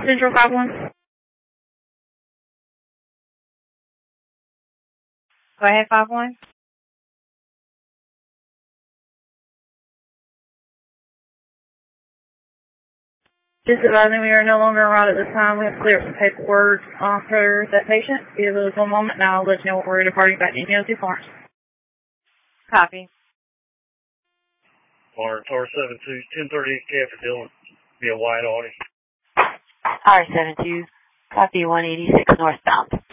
Central 5-1. Go ahead, 5-1. Just advising we are no longer on route at this time. We have cleared some paperwork for that patient. Give us 1 moment and I'll let you know when we're departing back to Indio Florence. Copy. Florence R72, 1038 K for Dylan. Be a white Audi. R72, copy 186 northbound.